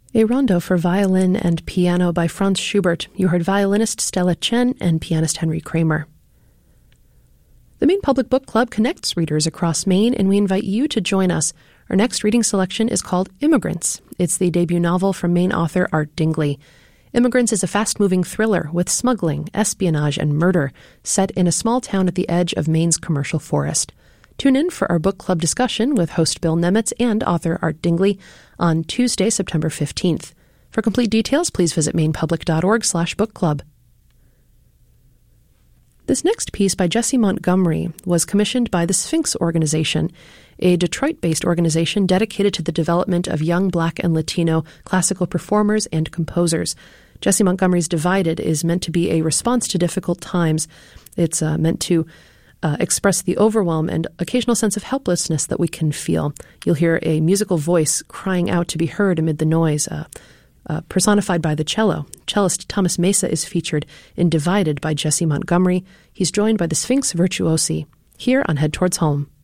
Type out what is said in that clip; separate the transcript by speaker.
Speaker 1: A rondo for violin and piano by Franz Schubert. You heard violinist Stella Chen and pianist Henry Kramer. The Maine Public Book Club connects readers across Maine, and we invite you to join us. Our next reading selection is called Immigrants. It's the debut novel from Maine author Art Dingley. Immigrants is a fast-moving thriller with smuggling, espionage, and murder set in a small town at the edge of Maine's commercial forest. Tune in for our book club discussion with host Bill Nemitz and author Art Dingley on Tuesday, September 15th. For complete details, please visit mainepublic.org/book club. This next piece by Jesse Montgomery was commissioned by the Sphinx Organization, a Detroit-based organization dedicated to the development of young Black and Latino classical performers and composers. Jesse Montgomery's Divided is meant to be a response to difficult times. It's meant to express the overwhelm and occasional sense of helplessness that we can feel. You'll hear a musical voice crying out to be heard amid the noise, personified by the cello. Cellist Thomas Mesa is featured in Divided by Jesse Montgomery. He's joined by the Sphinx Virtuosi here on Head Towards Home.